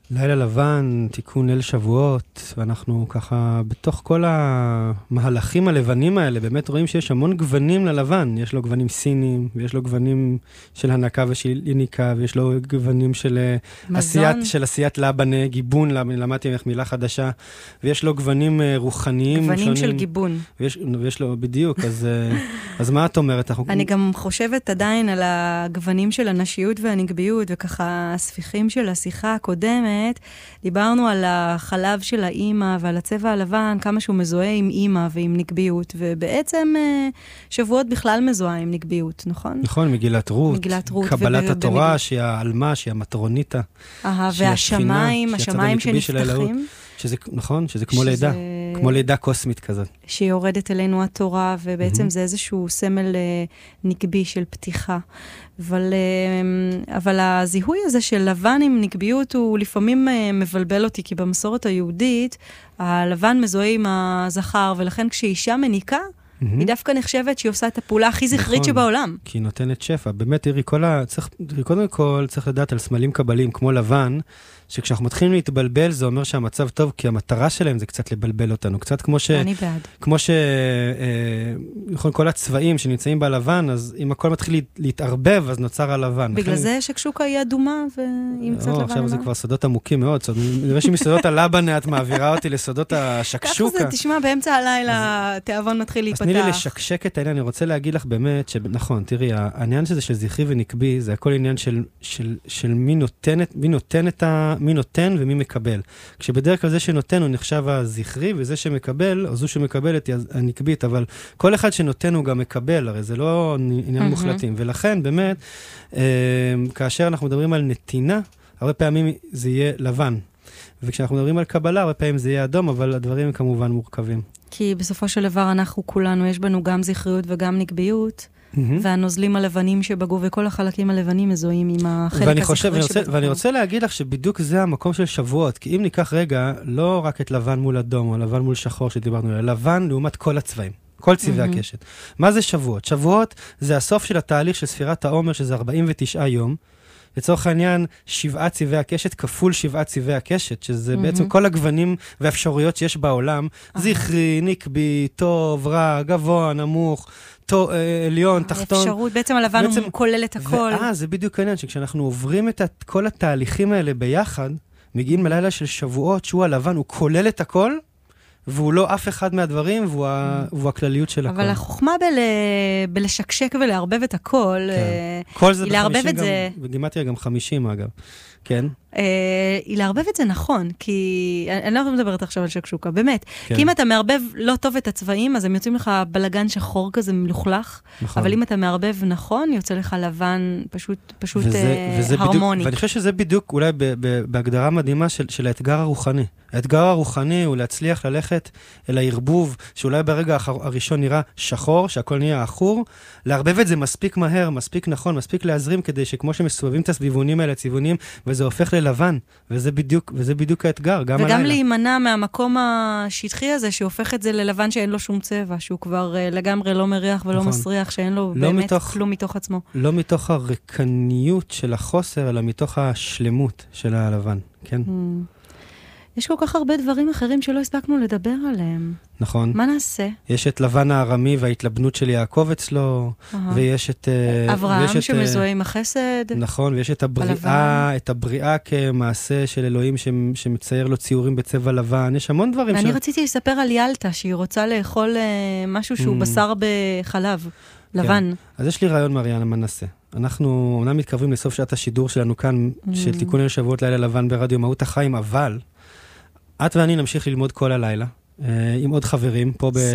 לילה לבן, תיקון ליל שבועות, ואנחנו ככה בתוך כל המהלכים הלבנים האלה, באמת רואים שיש המון גוונים ללבן. יש לו גוונים סיניים, ויש לו גוונים של הנקה ושל יניקה, ויש לו גוונים של עשיית לבנה, גיבון, למדתי ממך מילה חדשה, ויש לו גוונים רוחניים. גוונים של גיבון. ויש לו, בדיוק, אז מה את אומרת? אני גם חושבת עדיין על הגוונים של הנשיות והנגביות, וככה הספיחים של השיחה הקודמת, דיברנו על החלב של האימא ועל הצבע הלבן, כמה שהוא מזוהה עם אימא ועם נגביות, ובעצם שבועות בכלל מזוהה עם נגביות, נכון? נכון, מגילת רות, קבלת התורה, שהיא העלמה, שהיא המטרוניתה. והשמיים, השמיים שנפתחים. נכון, שזה כמו לידה, כמו לידה קוסמית כזאת. שיורדת אלינו התורה, ובעצם זה איזשהו סמל נקבי של פתיחה. אבל הזיהוי הזה של לבן עם נקביות הוא לפעמים מבלבל אותי, כי במסורת היהודית, הלבן מזוהה עם הזכר, ולכן כשאישה מניקה, היא דווקא נחשבת שהיא עושה את הפעולה הכי זכרית שבעולם. כי היא נותנת שפע. באמת, תראי, קודם כל צריך לדעת על סמלים קבליים כמו לבן, שכשאנחנו מתחילים להתבלבל, זה אומר שהמצב טוב, כי המטרה שלהם זה קצת לבלבל אותנו. קצת כמו אני בעד. כמו כל הצבעים שנמצאים בלבן, אז אם הכל מתחיל להתערבב, אז נוצר הלבן. בגלל זה שקשוקה היא אדומה, ועם קצת לבן. עכשיו זה כבר סודות עמוקים מאוד. אני חושב שמסודות הלבנה את מעבירה אותי לסודות השקשוקה. ככה זה, תשמע, באמצע הלילה תיאבון מתחיל להיפתח. אז תני לי לשקשק את העניין, אני רוצה להגיד לך באמת, נכון, תראי, העניין שזה של זכרי ונקבי, זה הכל עניין של מי נותן ומי מקבל. כשבדרך כלל זה שנותן הוא נחשב הזכרי, וזה שמקבל, או זו שמקבלת היא הנקבית, אבל כל אחד שנותן הוא גם מקבל, הרי זה לא עניין מוחלטים. ולכן, באמת, כאשר אנחנו מדברים על נתינה, הרבה פעמים זה יהיה לבן. וכשאנחנו מדברים על קבלה, הרבה פעמים זה יהיה אדום, אבל הדברים כמובן מורכבים. כי בסופו של דבר אנחנו כולנו, יש בנו גם זכריות וגם נקביות, והנוזלים הלבנים שבגוף וכל החלקים הלבנים מזוהים עם החלק הזכרי שבגוף. ואני רוצה להגיד לך שבדיוק זה המקום של שבועות, כי אם ניקח רגע, לא רק את לבן מול אדום, או לבן מול שחור שדיברנו עליה, לבן לעומת כל הצבעים, כל צבעי הקשת. מה זה שבועות? שבועות זה הסוף של התהליך של ספירת העומר, שזה 49 יום, לצורך העניין, 7 צבעי הקשת כפול 7 צבעי הקשת, שזה בעצם כל הגוונים והאפשרויות שיש בעולם, זכרי, נקבי, טוב, רע, גבוה, נמוך, עליון, תחתון. האפשרות, בעצם הלבן הוא כולל את הכל. זה בדיוק העניין, שכשאנחנו עוברים את כל התהליכים האלה ביחד, מגיעים ללילה של שבועות, שהוא הלבן, הוא כולל את הכל, והוא לא אף אחד מהדברים, והוא הכלליות של הכל. אבל החוכמה בלשקשק ולהרבב את הכל, כל זה ב-50 גם, בגימטריה גם 50 אגב. כן. היא לערבב את זה נכון, כי אני לא מדברת עכשיו על שקשוקה, באמת. כי אם אתה מערבב לא טוב את הצבעים, אז הם יוצאים לך בלגן שחור כזה מלוכלך, אבל אם אתה מערבב נכון, יוצא לך לבן פשוט הרמוני. ואני חושב שזה בדיוק אולי בהגדרה מדהימה של האתגר הרוחני. האתגר הרוחני הוא להצליח ללכת אל הערבוב, שאולי ברגע הראשון נראה שחור, שהכל נהיה אחור, לערבב את זה מספיק מהר, מספיק נכון, מספיק להזרים, כדי שכמו שמסובבים את הסביבונים האלה, הצבעונים, וזה הופך ללבן, וזה בדיוק האתגר, גם הלילה. וגם להימנע מהמקום השטחי הזה, שהופך את זה ללבן שאין לו שום צבע, שהוא כבר לגמרי לא מריח ולא מסריח, שאין לו באמת כלום מתוך עצמו. לא מתוך הרקניות של החוסר, אלא מתוך השלמות של הלבן, כן? יש כל כך הרבה דברים אחרים שלא הספקנו לדבר עליהם. נכון. מה נעשה? יש את לבן הארמי וההתלבנות של יעקב אצלו, ויש את אברהם שמזוהה עם החסד. נכון, ויש את הבריאה כמעשה של אלוהים שמצייר לו ציורים בצבע לבן. יש המון דברים. ואני רציתי לספר על ילתה, שהיא רוצה לאכול משהו שהוא בשר בחלב, לבן. אז יש לי רעיון, מריאנה, מה נעשה? אנחנו אומנם מתקרבים לסוף שעת השידור שלנו כאן, של תיקון ליל שבועות לילה לבן ברדיו מהות החיים, אבל את ואני נמשיך ללמוד כל הלילה, עם עוד חברים פה